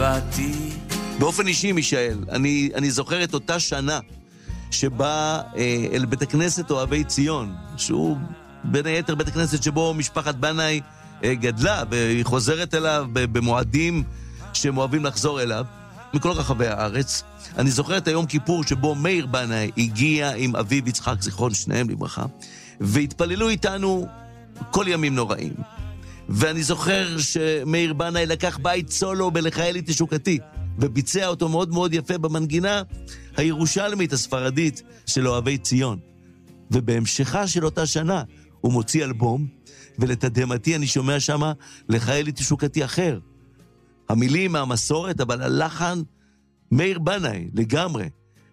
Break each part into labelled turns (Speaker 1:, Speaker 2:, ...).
Speaker 1: לבדתי.
Speaker 2: באופן אישי, מישאל, אני זוכר את אותה שנה שבא אל בית הכנסת אוהבי ציון, שהוא בין היתר בית הכנסת שבו משפחת בנאי גדלה, והיא חוזרת אליו במועדים שהם אוהבים לחזור אליו, מכל רחבי הארץ. אני זוכר את היום כיפור שבו מאיר בנאי הגיע עם אביו יצחק זיכרון, שניהם לברכה, והתפללו איתנו כל ימים נוראים. ואני זוכר שמאיר בנאי לקח בית סולו בלחיילית תשוקתי, וביצע אותו מאוד מאוד יפה במנגינה הירושלמית הספרדית של אוהבי ציון. ובהמשכה של אותה שנה הוא מוציא אלבום, ולתדהמתי אני שומע שמה לחיילית תשוקתי אחר. המילים מהמסורת, אבל הלחן מאיר בנאי לגמרי.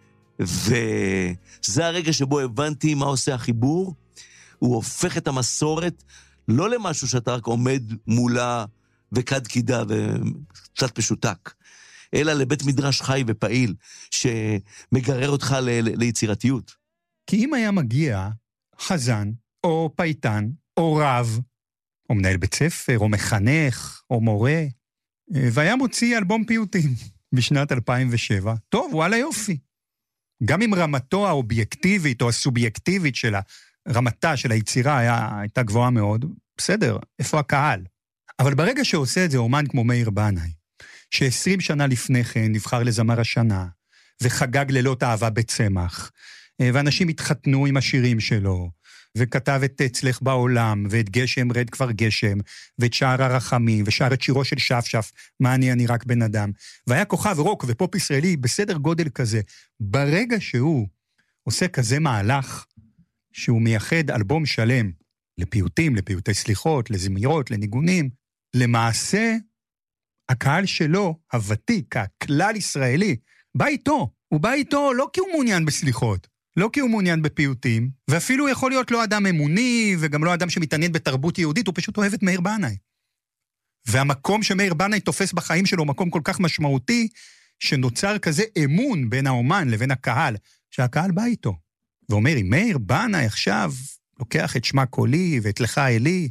Speaker 2: וזה הרגע שבו הבנתי מה עושה החיבור. הוא הופך את המסורת לא למשהו שאתה רק עומד מולה וקד קידה וקצת משותק, אלא לבית מדרש חי ופעיל שמגרר אותך ליצירתיות.
Speaker 3: כי אם היה מגיע חזן או פייטן או רב או מנהל בית ספר או מחנך או מורה והיה מוציא אלבום פיוטים בשנת 2007, טוב, וואלה יופי. גם אם רמתו האובייקטיבית או הסובייקטיבית שלה, רמתה של היצירה הייתה גבוהה מאוד, בסדר, איפה הקהל? אבל ברגע שעושה את זה אומן כמו מאיר בנאי, ש20 שנה לפני כן נבחר לזמר השנה, וחגג לילות אהבה בצמח, ואנשים התחתנו עם השירים שלו, וכתב את אצלך בעולם, ואת גשם רד כבר גשם, ואת שער הרחמים, ושר את שירו של שף, מה אני רק בן אדם, והיה כוכב רוק ופופ ישראלי בסדר גודל כזה. ברגע שהוא עושה כזה מהלך, שהוא מייחד אלבום שלם לפיוטים, לפיוטי סליחות, לזמירות, לניגונים, למעשה הקהל שלו, הוותיק, הכלל ישראלי, בא איתו. הוא בא איתו לא כי הוא מעוניין בסליחות, לא כי הוא מעוניין בפיוטים, ואפילו יכול להיות לא אדם אמוני, וגם לא אדם שמתעניין בתרבות יהודית, הוא פשוט אוהב את מאיר בנאי. והמקום שמאיר בנאי תופס בחיים שלו, מקום כל כך משמעותי, שנוצר כזה אמון בין האומן לבין הקהל, שהקהל בא איתו. ואומר, אם מאיר בנאי עכשיו לוקח את שמה קולי ואת לך אלי,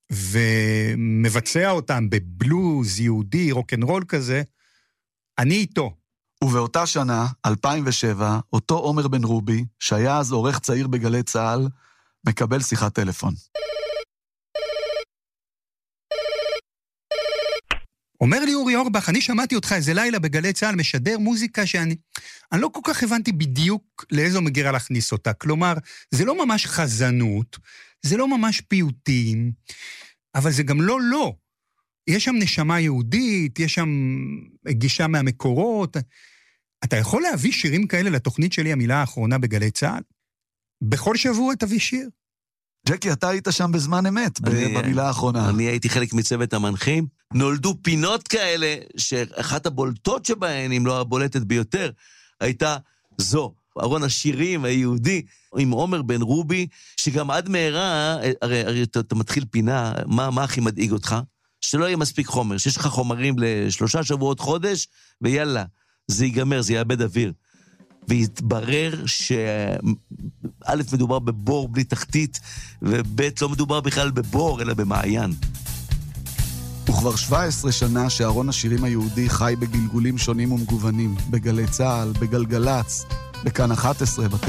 Speaker 3: ומבצע אותם בבלוז יהודי, רוקנרול כזה, אני איתו.
Speaker 4: ובאותה שנה, 2007, אותו עומר בן רובי, שהיה אז עורך צעיר בגלי צהל, מקבל שיחת טלפון.
Speaker 3: אומר לי אורי אורבך, אני שמעתי אותך איזה לילה בגלי צהל, משדר מוזיקה שאני לא כל כך הבנתי בדיוק לאיזו מגירה להכניס אותה. כלומר, זה לא ממש חזנות, זה לא ממש פיוטים, אבל זה גם לא. יש שם נשמה יהודית, יש שם גישה מהמקורות. אתה יכול להביא שירים כאלה לתוכנית שלי, המילה האחרונה בגלי צהל? בכל שבוע תביא שיר.
Speaker 4: ג'קי, אתה היית שם בזמן אמת, במילה האחרונה.
Speaker 2: אני הייתי חלק מצוות המנחים. נולדו פינות כאלה, שאחת הבולטות שבהן, אם לא הבולטת ביותר, הייתה זו, ארון השירים היהודי, עם עומר בן רובי, שגם עד מהרה, הרי אתה מתחיל פינה, מה הכי מדאיג אותך? שלא יהיה מספיק חומר, שיש לך חומרים ל3 שבועות חודש, ויאללה, זה ייגמר, זה יאבד אוויר. והתברר שא' מדובר בבור בלי תחתית, וב' לא מדובר בכלל בבור, אלא במעיין.
Speaker 4: וכבר 17 שנה שארון השירים היהודי חי בגלגולים שונים ומגוונים, בגלי צהל, בגלגלץ, בכאן 11,